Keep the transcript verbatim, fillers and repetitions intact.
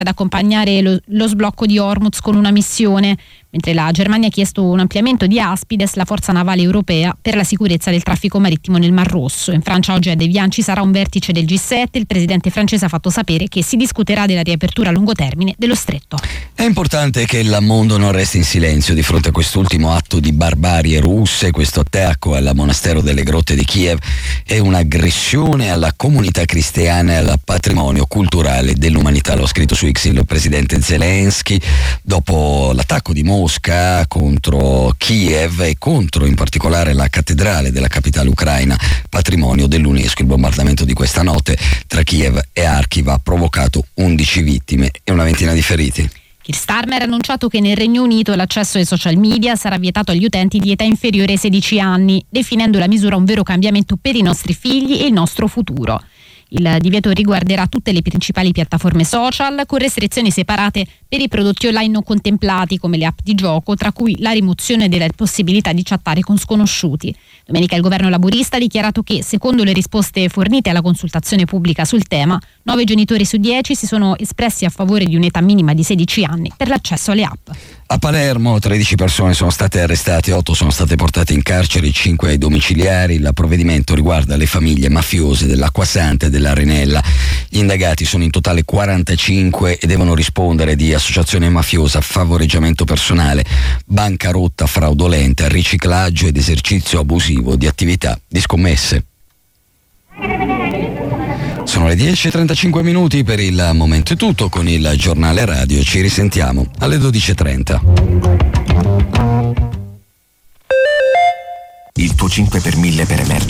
ad accompagnare lo, lo sblocco di Hormuz con una missione, mentre la Germania ha chiesto un ampliamento di Aspides, la forza navale europea per la sicurezza del traffico marittimo nel Mar Rosso. In Francia oggi a Devian ci sarà un vertice del G sette, il presidente francese ha fatto sapere che si discuterà della riapertura a lungo termine dello stretto. È importante che il mondo non resti in silenzio di fronte a quest'ultimo atto di barbarie russe. Questo attacco al monastero delle grotte di Kiev è un'aggressione alla comunità cristiana e al patrimonio culturale dell'umanità, l'ho scritto su X il presidente Zelensky dopo l'attacco di Mosca contro Kiev e contro in particolare la cattedrale della capitale ucraina, patrimonio dell'UNESCO. Il bombardamento di questa notte tra Kiev e Kharkiv ha provocato undici vittime e una ventina di feriti. Keir Starmer ha annunciato che nel Regno Unito l'accesso ai social media sarà vietato agli utenti di età inferiore ai sedici anni, definendo la misura un vero cambiamento per i nostri figli e il nostro futuro. Il divieto riguarderà tutte le principali piattaforme social, con restrizioni separate per i prodotti online non contemplati come le app di gioco, tra cui la rimozione della possibilità di chattare con sconosciuti. Domenica il governo laburista ha dichiarato che, secondo le risposte fornite alla consultazione pubblica sul tema, nove genitori su dieci si sono espressi a favore di un'età minima di sedici anni per l'accesso alle app. A Palermo tredici persone sono state arrestate, otto sono state portate in carcere, cinque ai domiciliari. Il provvedimento riguarda le famiglie mafiose dell'Acquasanta e dell'Arenella. Gli indagati sono in totale quarantacinque e devono rispondere di associazione mafiosa, favoreggiamento personale, bancarotta fraudolenta, riciclaggio ed esercizio abusivo di attività di scommesse. Sono le dieci e trentacinque minuti, per il momento è tutto con il giornale radio, ci risentiamo alle dodici e trenta. Il tuo cinque per mille per emergenza.